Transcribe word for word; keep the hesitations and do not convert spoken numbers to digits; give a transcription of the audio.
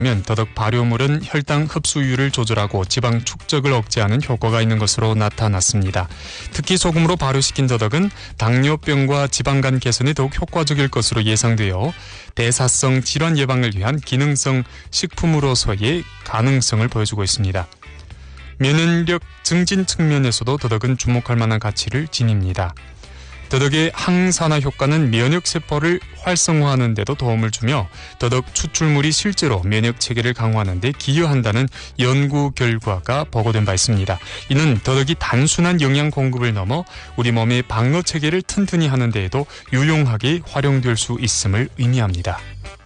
면 더덕 발효물은 혈당 흡수율을 조절하고 지방 축적을 억제하는 효과가 있는 것으로 나타났습니다. 특히 소금으로 발효시킨 더덕은 당뇨병과 지방간 개선에 더욱 효과적일 것으로 예상되어 대사성 질환 예방을 위한 기능성 식품으로서의 가능성을 보여주고 있습니다. 면역력 증진 측면에서도 더덕은 주목할 만한 가치를 지닙니다. 더덕의 항산화 효과는 면역세포를 활성화하는 데도 도움을 주며 더덕 추출물이 실제로 면역체계를 강화하는 데 기여한다는 연구 결과가 보고된 바 있습니다. 이는 더덕이 단순한 영양 공급을 넘어 우리 몸의 방어체계를 튼튼히 하는 데에도 유용하게 활용될 수 있음을 의미합니다.